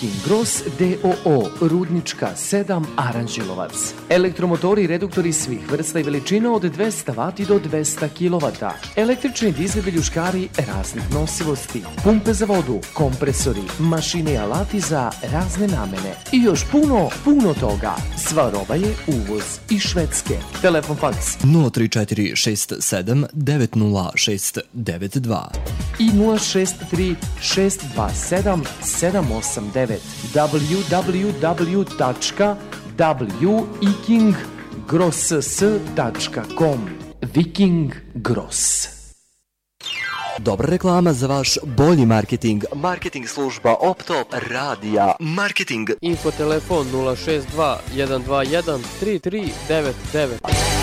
Viking Gross d.o.o. Rudnička 7 Aranđelovac. Elektromotori i reduktori svih vrsta i veličina od 200 W do 200 kW. Električni dizel viljuškari raznih nosivosti. Pumpe za vodu, kompresori, mašine i alati za razne namene. I još puno toga. Sva roba je uvoz iz Švedske. Telefon faks 03467 90692 i 063 627 789 www.wikinggross.com Viking Gross. Dobra reklama za vaš bolji marketing. Marketing služba Optop Radija. Marketing. Infotelefon 062 121 3399.